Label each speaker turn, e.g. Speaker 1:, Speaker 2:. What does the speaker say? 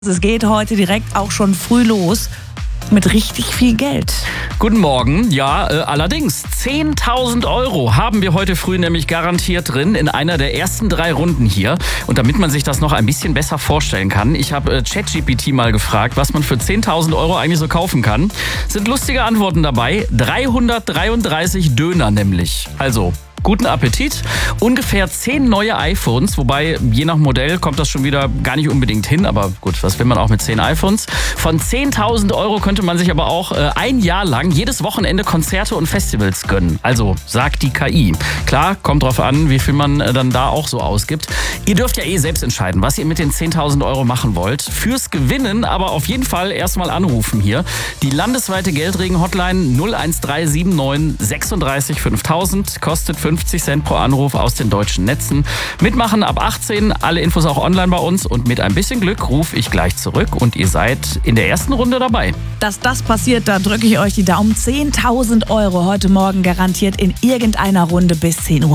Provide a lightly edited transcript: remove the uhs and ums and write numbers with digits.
Speaker 1: Es geht heute direkt auch schon früh los mit richtig viel Geld.
Speaker 2: Guten Morgen. Ja, allerdings 10.000 € haben wir heute früh nämlich garantiert drin in einer der ersten 3 Runden hier. Und damit man sich das noch ein bisschen besser vorstellen kann, ich habe ChatGPT mal gefragt, was man für 10.000 € eigentlich so kaufen kann. Sind lustige Antworten dabei. 333 Döner nämlich. Also guten Appetit. Ungefähr 10 neue iPhones, wobei je nach Modell kommt das schon wieder gar nicht unbedingt hin. Aber gut, was will man auch mit 10 iPhones? Von 10.000 € könnte man sich aber auch ein Jahr lang jedes Wochenende Konzerte und Festivals gönnen. Also sagt die KI. Klar, kommt drauf an, wie viel man dann da auch so ausgibt. Ihr dürft ja selbst entscheiden, was ihr mit den 10.000 € machen wollt. Fürs Gewinnen aber auf jeden Fall erstmal anrufen hier. Die landesweite Geldregen-Hotline 01379 36 5000 kostet 50 Cent pro Anruf aus den deutschen Netzen. Mitmachen ab 18, alle Infos auch online bei uns und mit ein bisschen Glück rufe ich gleich zurück und ihr seid in der ersten Runde dabei.
Speaker 1: Dass das passiert, da drücke ich euch die Daumen. 10.000 € heute Morgen garantiert in irgendeiner Runde bis 10 Uhr.